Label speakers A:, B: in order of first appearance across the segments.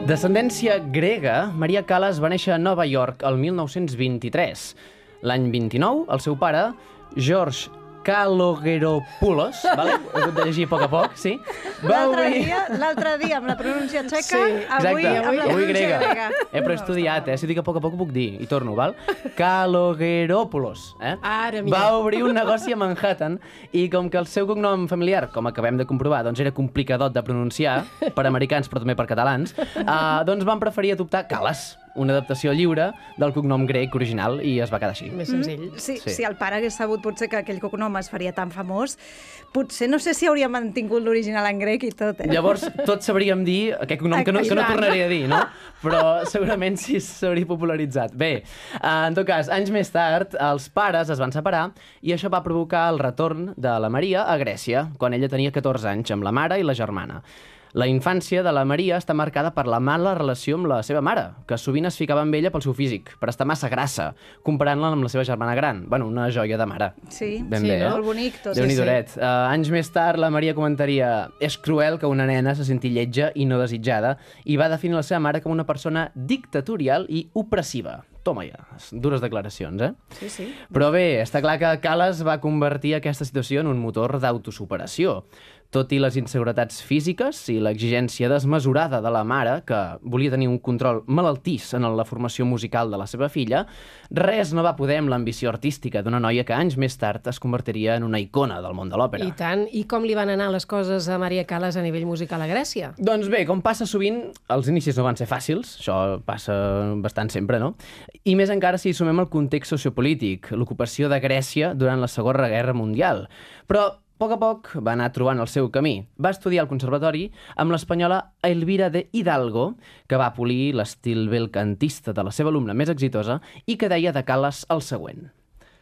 A: D'ascendència grega, Maria Callas va néixer a Nova York el 1923. L'any 29, el seu pare, George Kalogeropoulos, vale? Ho he hagut de llegir a poc, sí?
B: L'altre dia amb la pronúncia txeca, avui amb la pronúncia grega.
A: Però he estudiat, si ho dic a poc ho puc dir, i torno, val? Kalogeropoulos, va obrir un negoci a Manhattan i com que el seu cognom familiar, com acabem de comprovar, doncs era complicadot de pronunciar per americans però també per catalans, doncs van preferir adoptar Callas, una adaptació lliure del cognom grec original, i es va quedar així.
C: Més senzill.
B: Si el pare hagués sabut potser que aquell cognom es faria tan famós, potser no sé si hauria mantingut l'original en grec i tot.
A: Llavors, tots sabríem dir aquest cognom que no tornaré a dir, no? Però segurament sí s'hauria popularitzat. Bé, en tot cas, anys més tard, els pares es van separar i això va provocar el retorn de la Maria a Grècia, quan ella tenia 14 anys, amb la mare i la germana. La infància de la Maria està marcada per la mala relació amb la seva mare, que sovint es ficava amb ella pel seu físic, per estar massa grassa, comparant-la amb la seva germana gran. Bueno, una joia de mare.
B: Sí, molt bonic tot.
A: Déu-n'hi-doret. Anys més tard, la Maria comentaria: és cruel que una nena se senti lletja i no desitjada, i va definir la seva mare com una persona dictatorial i opressiva. Toma ja, dures declaracions,
B: Sí.
A: Però bé, està clar que Callas va convertir aquesta situació en un motor d'autosuperació. Tot i les inseguretats físiques i l'exigència desmesurada de la mare, que volia tenir un control malaltís en la formació musical de la seva filla, res no va poder amb l'ambició artística d'una noia que anys més tard es convertiria en una icona del món de l'òpera.
C: I tant. I com li van anar les coses a Maria Callas a nivell musical a Grècia?
A: Doncs bé, com passa sovint, els inicis no van ser fàcils, això passa bastant sempre, no? I més encara si sumem el context sociopolític, l'ocupació de Grècia durant la Segona Guerra Mundial. Però a poc va anar trobant el seu camí. Va estudiar al conservatori amb l'espanyola Elvira de Hidalgo, que va polir l'estil belcantista de la seva alumna més exitosa i que deia de Callas el següent: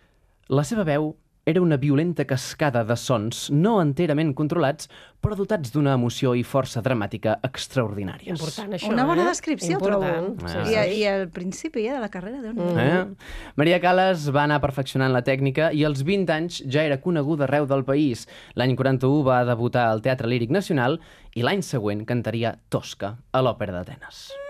A: la seva veu era una violenta cascada de sons no enterament controlats, però dotats d'una emoció i força dramàtica extraordinàries.
C: Important, això,
B: Una bona descripció,
C: Important.
B: trobo. I al principi de la carrera, Déu-n'hi-do.
A: Maria Callas va anar perfeccionant la tècnica i als 20 anys ja era coneguda arreu del país. L'any 41 va debutar al Teatre Líric Nacional i l'any següent cantaria Tosca a l'Òpera d'Atenes.